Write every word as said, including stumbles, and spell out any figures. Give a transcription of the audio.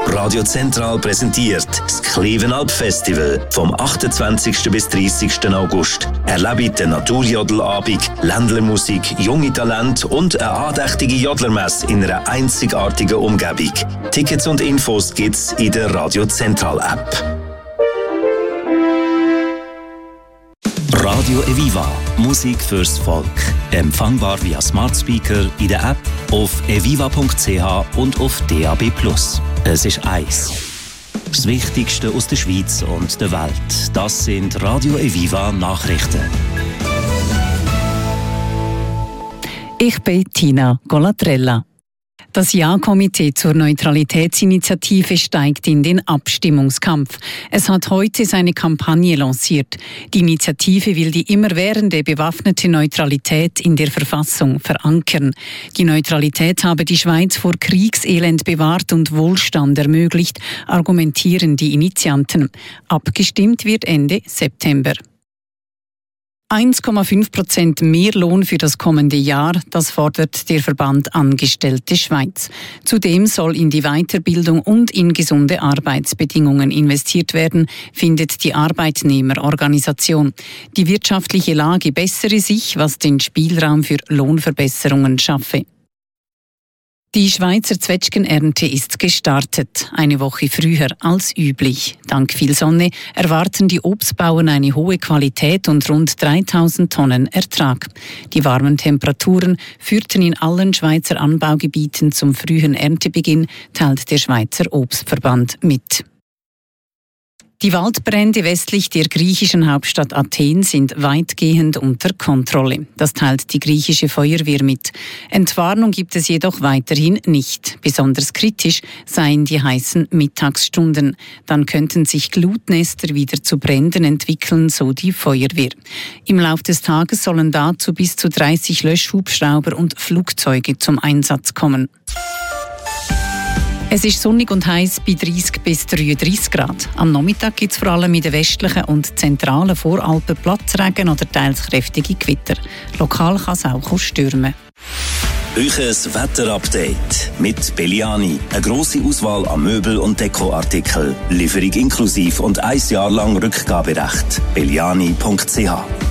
Radio Zentral präsentiert das Klevenalp Festival vom achtundzwanzigsten bis dreißigsten August. Erlebe den Naturjodelabend, Ländlermusik, junge Talente und eine andächtige Jodlermesse in einer einzigartigen Umgebung. Tickets und Infos gibt's in der Radio Zentral App. Radio Eviva, Musik fürs Volk. Empfangbar via Smart Speaker, in der App, auf eviva punkt c h und auf D A B plus. Es ist eins. Das Wichtigste aus der Schweiz und der Welt. Das sind Radio Eviva Nachrichten. Ich bin Tina Golatrella. Das Ja-Komitee zur Neutralitätsinitiative steigt in den Abstimmungskampf. Es hat heute seine Kampagne lanciert. Die Initiative will die immerwährende bewaffnete Neutralität in der Verfassung verankern. Die Neutralität habe die Schweiz vor Kriegselend bewahrt und Wohlstand ermöglicht, argumentieren die Initianten. Abgestimmt wird Ende September. eins Komma fünf Prozent mehr Lohn für das kommende Jahr, das fordert der Verband Angestellte Schweiz. Zudem soll in die Weiterbildung und in gesunde Arbeitsbedingungen investiert werden, findet die Arbeitnehmerorganisation. Die wirtschaftliche Lage bessere sich, was den Spielraum für Lohnverbesserungen schaffe. Die Schweizer Zwetschgenernte ist gestartet, eine Woche früher als üblich. Dank viel Sonne erwarten die Obstbauern eine hohe Qualität und rund dreitausend Tonnen Ertrag. Die warmen Temperaturen führten in allen Schweizer Anbaugebieten zum frühen Erntebeginn, teilt der Schweizer Obstverband mit. Die Waldbrände westlich der griechischen Hauptstadt Athen sind weitgehend unter Kontrolle. Das teilt die griechische Feuerwehr mit. Entwarnung gibt es jedoch weiterhin nicht. Besonders kritisch seien die heißen Mittagsstunden. Dann könnten sich Glutnester wieder zu Bränden entwickeln, so die Feuerwehr. Im Lauf des Tages sollen dazu bis zu dreißig Löschhubschrauber und Flugzeuge zum Einsatz kommen. Es ist sonnig und heiß bei dreißig bis dreiunddreißig Grad. Am Nachmittag gibt es vor allem in den westlichen und zentralen Voralpen Platzregen oder teils kräftige Gewitter. Lokal kann es auch stürmen. Euches Wetterupdate mit Belliani. Eine grosse Auswahl an Möbel- und Dekoartikeln. Lieferung inklusiv und ein Jahr lang Rückgaberecht. belliani punkt c h